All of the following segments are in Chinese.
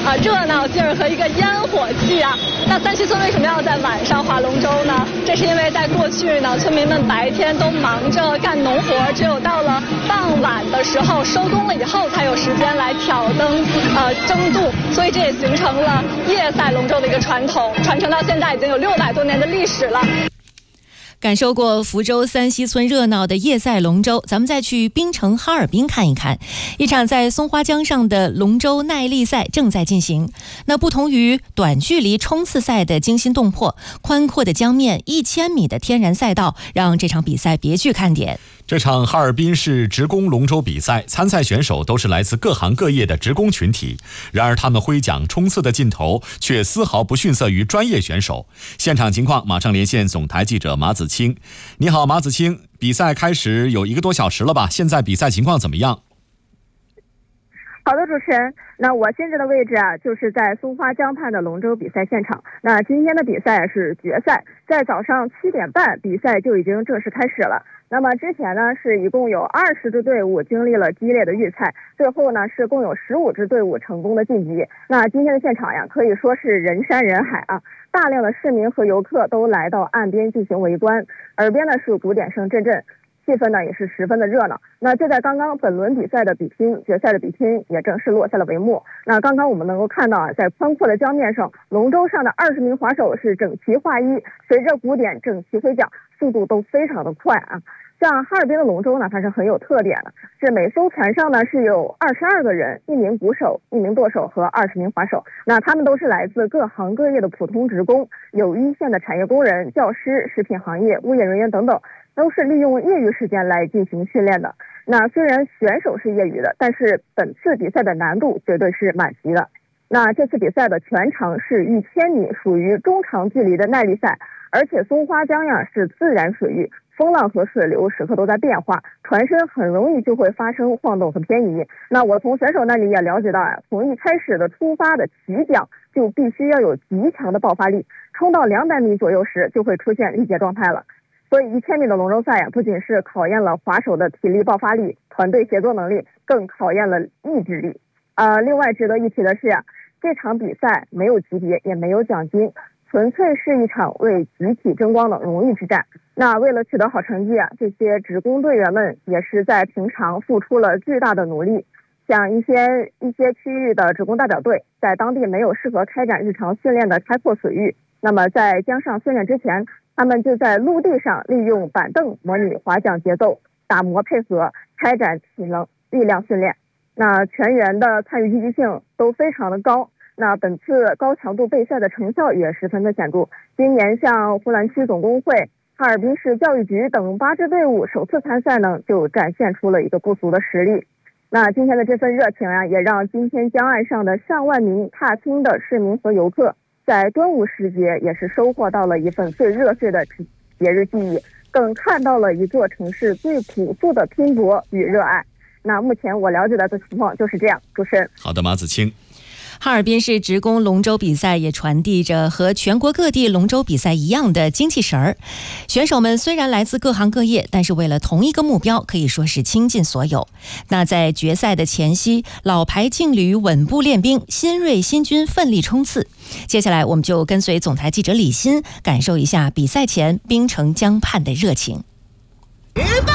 热闹劲儿和一个烟火气啊。那三溪村为什么要在晚上划龙舟呢？这是因为在过去呢，村民们白天都忙着干农活，只有到了傍晚的时候收工了以后，才有时间来挑灯争渡，所以这也形成了夜赛龙舟的一个传统，传承到现在已经有600多年的历史了。 感受过福州三溪村热闹的夜赛龙舟，咱们再去槟城哈尔滨看一看。一场在松花江上的龙舟耐力赛正在进行。那不同于短距离冲刺赛的惊心动魄，宽阔的江面1000米的天然赛道让这场比赛别具看点。 这场哈尔滨市职工龙舟比赛，参赛选手都是来自各行各业的职工群体，然而他们挥桨冲刺的劲头却丝毫不逊色于专业选手。现场情况马上连线总台记者马子清。你好，马子清，比赛开始有1个多小时了吧？现在比赛情况怎么样？ 好的，主持人，那我现在的位置就是在松花江畔的龙舟比赛现场。那今天的比赛是决赛，在早上7点半，比赛就已经正式开始了。那么之前呢，是一共有20支队伍经历了激烈的预赛，最后呢是共有15支队伍成功的晋级。那今天的现场呀，可以说是人山人海啊，大量的市民和游客都来到岸边进行围观，耳边呢是鼓点声阵阵。气氛呢也是十分的热闹。那就在刚刚，本轮比赛的比拼，决赛的比拼也正式落下了帷幕。那刚刚我们能够看到在宽阔的江面上，龙舟上的20名划手是整齐划一，随着鼓点整齐挥桨，速度都非常的快啊。像哈尔滨的龙舟呢，它是很有特点的，是每艘船上呢是有22个人，1名鼓手、1名舵手和20名划手。那他们都是来自各行各业的普通职工，有一线的产业工人、教师、食品行业、物业人员等等。都是利用业余时间来进行训练的。那虽然选手是业余的，但是本次比赛的难度绝对是满级的。那这次比赛的全长是1000米，属于中长距离的耐力赛，而且松花江呀是自然水域，风浪和水流时刻都在变化，船身很容易就会发生晃动和偏移。那我从选手那里也了解到从一开始的出发的起桨就必须要有极强的爆发力，冲到200米左右时就会出现力竭状态了。所以1000米的龙舟赛不仅是考验了划手的体力爆发力、团队协作能力，更考验了意志力。另外值得一提的是这场比赛没有级别，也没有奖金，纯粹是一场为集体争光的荣誉之战。那为了取得好成绩这些职工队员们也是在平常付出了巨大的努力。像一些区域的职工代表队，在当地没有适合开展日常训练的开阔水域，那么在江上训练之前，他们就在陆地上利用板凳模拟划桨节奏，打磨配合，开展体能力量训练。那全员的参与积极性都非常的高。那本次高强度备赛的成效也十分的显著。今年像呼兰区总工会、哈尔滨市教育局等8支队伍首次参赛呢，就展现出了一个不俗的实力。那今天的这份热情也让今天江岸上的上万名踏青的市民和游客，在端午时节也是收获到了一份最热血的节日记忆，更看到了一座城市最朴素的拼搏与热爱。那目前我了解到的情况就是这样。主持人， 好的，马子清。 哈尔滨市职工龙舟比赛也传递着和全国各地龙舟比赛一样的精气神儿。选手们虽然来自各行各业，但是为了同一个目标，可以说是倾尽所有。那在决赛的前夕，老牌劲旅稳步练兵，新锐新军奋力冲刺。接下来我们就跟随总台记者李欣，感受一下比赛前槟城江畔的热情。 预备，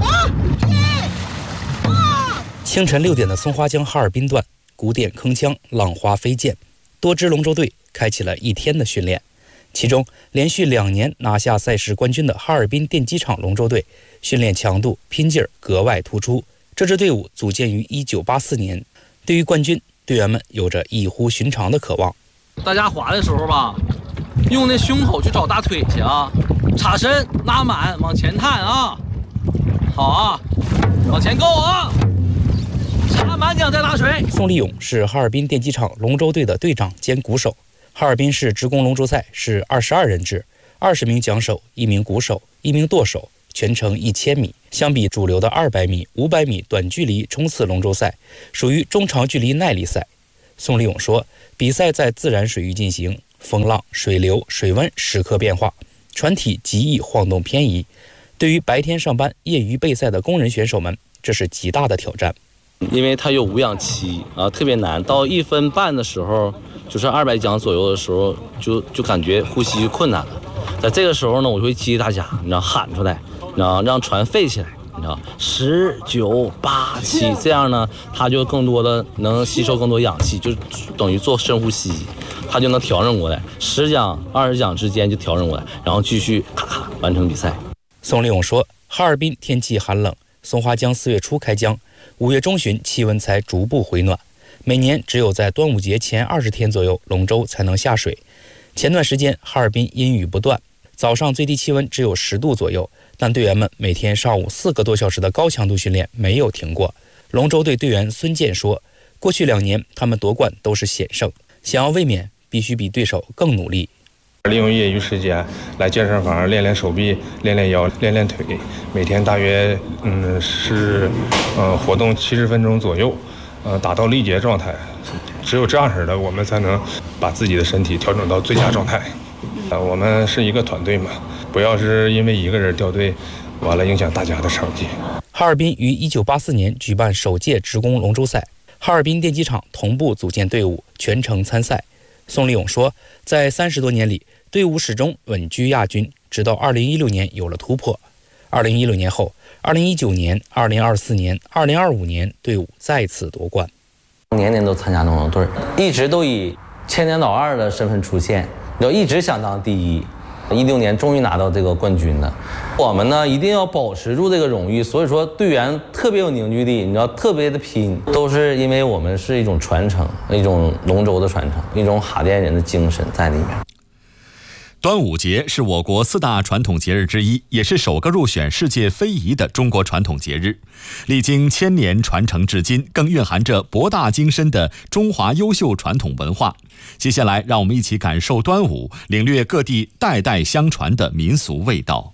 清晨6点的松花江哈尔滨段，鼓点铿锵，浪花飞溅，多支龙舟队开启了1天的训练。其中连续2年拿下赛事冠军的哈尔滨电机厂龙舟队，训练强度拼劲儿格外突出。这支队伍组建于1984年，对于冠军，队员们有着异乎寻常的渴望。 大家划的时候吧，用那胸口去找大腿去插身拉满，往前探好往前够插满桨再拉水。 宋立勇是哈尔滨电机厂龙舟队的队长兼鼓手。哈尔滨市职工龙舟赛是22人制，20名桨手、1名鼓手、1名舵手，全程1000米。相比主流的200米、500米短距离冲刺龙舟赛，属于中长距离耐力赛。宋立勇说，比赛在自然水域进行，风浪、水流、水温时刻变化，船体极易晃动偏移。对于白天上班、业余备赛的工人选手们，这是极大的挑战。 因为它有无氧期啊，特别难。到1分半的时候，就是200桨左右的时候，就感觉呼吸困难了。在这个时候呢，我就会激励大家，你知道喊出来，你知道让船飞起来，你知道10、9、8、7，这样呢，它就更多的能吸收更多氧气，就等于做深呼吸，它就能调整过来。10桨、20桨之间就调整过来，然后继续咔咔完成比赛。 宋立勇说，哈尔滨天气寒冷，松花江4月初开江，5月中旬气温才逐步回暖。每年只有在端午节前20天左右，龙舟才能下水。前段时间哈尔滨阴雨不断，早上最低气温只有10度左右，但队员们每天上午4个多小时的高强度训练没有停过。龙舟队队员孙健说，过去2年他们夺冠都是险胜，想要卫冕必须比对手更努力。 利用业余时间来健身房练练手臂、练练腰、练练腿，每天大约活动70分钟左右，达到力竭状态。只有这样式的，我们才能把自己的身体调整到最佳状态。我们是一个团队嘛，不要是因为一个人掉队，完了影响大家的成绩。 哈尔滨于1984年举办首届职工龙舟赛，哈尔滨电机厂同步组建队伍，全程参赛。宋立勇说，在30多年里，队伍始终稳居亚军，直到2016年有了突破。2016年后，2019年、2024年、2025年，队伍再次夺冠。 年年都参加龙舟队，一直都以千年老二的身份出现，一直想当第一。16年终于拿到这个冠军了。我们呢一定要保持住这个荣誉，所以说队员特别有凝聚力，你知道特别的拼，都是因为我们是一种传承，一种龙舟的传承，一种哈甸人的精神在里面。 端午节是我国4大传统节日之一，也是首个入选世界非遗的中国传统节日。历经1000年传承至今，更蕴含着博大精深的中华优秀传统文化。接下来，让我们一起感受端午，领略各地代代相传的民俗味道。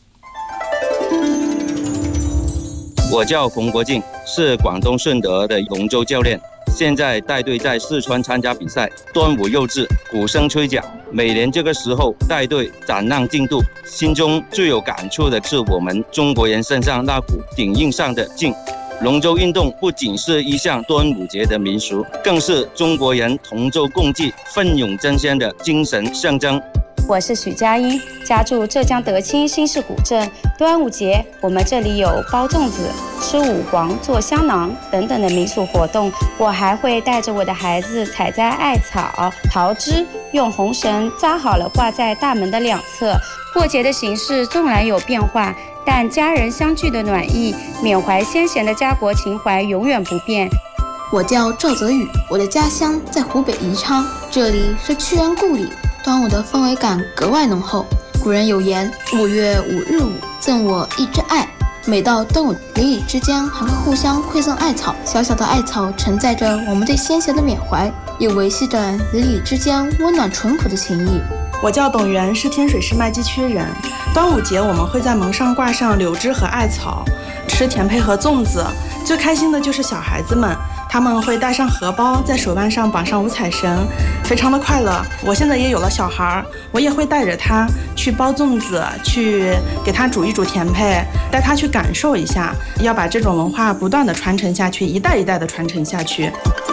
我叫冯国敬，是广东顺德的龙舟教练。现在带队在四川参加比赛，端午又至，鼓声吹角，每年这个时候带队展望进度，心中最有感触的是我们中国人身上那股顶硬上的劲。龙舟运动不仅是一项端午节的民俗，更是中国人同舟共济、奋勇争先的精神象征。 我是许佳音，家住浙江德清新市古镇。端午节，我们这里有包粽子、吃五黄、做香囊等等的民俗活动。我还会带着我的孩子采摘艾草、桃枝，用红绳扎好了挂在大门的两侧。过节的形式纵然有变化，但家人相聚的暖意、缅怀先贤的家国情怀永远不变。 我叫赵泽宇，我的家乡在湖北宜昌，这里是屈原故里。端午的氛围感格外浓厚。古人有言：“5月5日午，赠我一枝艾。”每到端午，邻里之间还会互相馈赠艾草。小小的艾草承载着我们对先贤的缅怀，也维系着邻里之间温暖淳朴的情谊。 我叫董源，是天水市麦积区人。端午节我们会在门上挂上柳枝和艾草，吃甜胚和粽子。最开心的就是小孩子们，他们会带上荷包，在手腕上绑上五彩绳，非常的快乐。我现在也有了小孩，我也会带着他去包粽子，去给他煮一煮甜胚，带他去感受一下，要把这种文化不断的传承下去，一代一代的传承下去。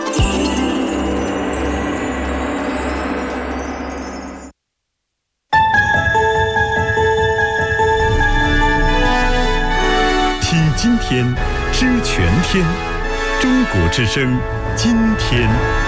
听今天，知全天。中国之声，今天。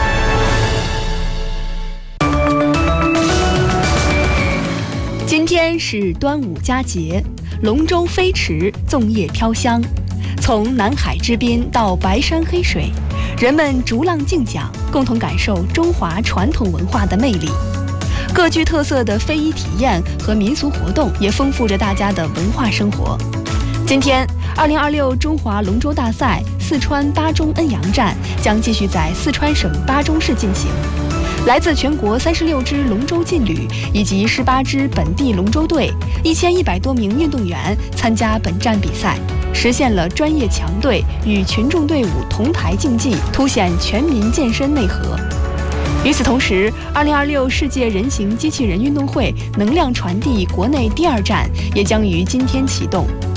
今天是端午佳节，龙舟飞驰，粽叶飘香。从南海之滨到白山黑水，人们逐浪竞桨，共同感受中华传统文化的魅力。各具特色的非遗体验和民俗活动也丰富着大家的文化生活。今天，2026中华龙舟大赛四川巴中恩阳站将继续在四川省巴中市进行。来自全国36支龙舟劲旅以及18支本地龙舟队，1100多名运动员参加本站比赛，实现了专业强队与群众队伍同台竞技，凸显全民健身内核。与此同时，2026世界人形机器人运动会能量传递国内第2站也将于今天启动。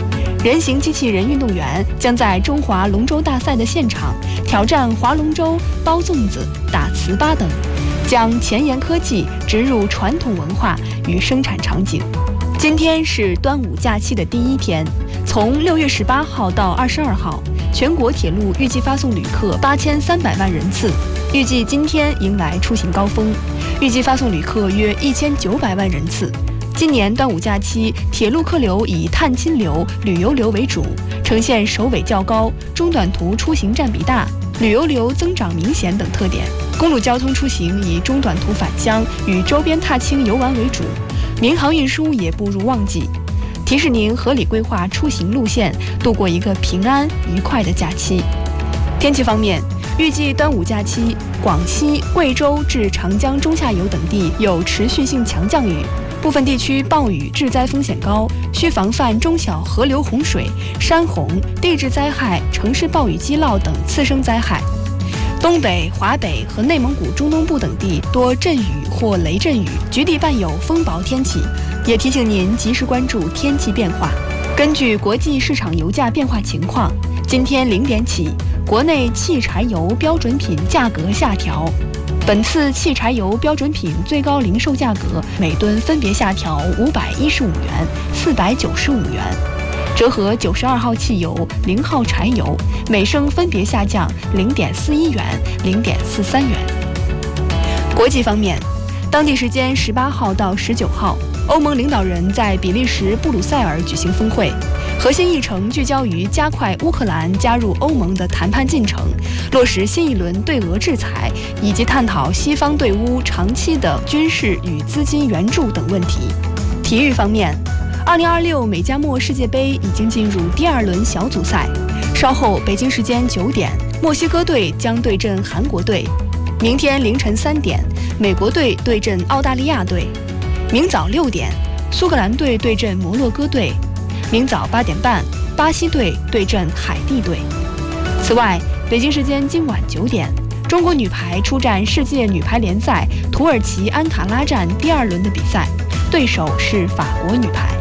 人形机器人运动员将在中华龙舟大赛的现场挑战划龙舟、包粽子、打糍粑等，将前沿科技植入传统文化与生产场景。今天是端午假期的第一天，从6月18号到22号，全国铁路预计发送旅客8300万人次，预计今天迎来出行高峰，预计发送旅客约1900万人次。今年端午假期，铁路客流以探亲流、旅游流为主，呈现首尾较高、中短途出行占比大、旅游流增长明显等特点。公路交通出行以中短途返乡与周边踏青游玩为主，民航运输也步入旺季。提示您合理规划出行路线，度过一个平安愉快的假期。天气方面，预计端午假期，广西、贵州至长江中下游等地有持续性强降雨，部分地区暴雨致灾风险高，需防范中小河流洪水、山洪、地质灾害、城市暴雨积涝等次生灾害。东北、华北和内蒙古中东部等地多阵雨或雷阵雨，局地伴有风雹天气，也提醒您及时关注天气变化。根据国际市场油价变化情况，今天0点起，国内汽柴油标准品价格下调。本次汽柴油标准品最高零售价格每吨分别下调515元、495元，折合92号汽油、0号柴油每升分别下降0.41元、0.43元。国际方面，当地时间18号到19号，欧盟领导人在比利时布鲁塞尔举行峰会，核心议程聚焦于加快乌克兰加入欧盟的谈判进程，落实新一轮对俄制裁，以及探讨西方对乌长期的军事与资金援助等问题。体育方面，2026美加墨世界杯已经进入第2轮小组赛，稍后北京时间9点，墨西哥队将对阵韩国队；明天凌晨3点，美国队对阵澳大利亚队；明早6点，苏格兰队对阵摩洛哥队；明早8点半，巴西队对阵海地队。此外，北京时间今晚9点，中国女排出战世界女排联赛土耳其安卡拉站第2轮的比赛，对手是法国女排。